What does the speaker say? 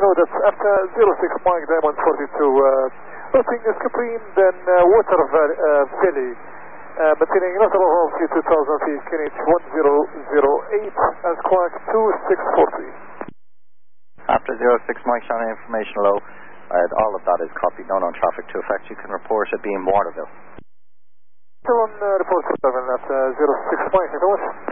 Hello, that's after 06 Mike Diamond 42. Routing is Capri, then Water Valley. Maintaining lateral velocity 2000 feet, KNH 1008, and squawk 2640. After 06 Mike, showing information low. All of that is copied down on traffic to effect. You can report it being Waterville. Still on report 7 at 06 Mike, thank you very much.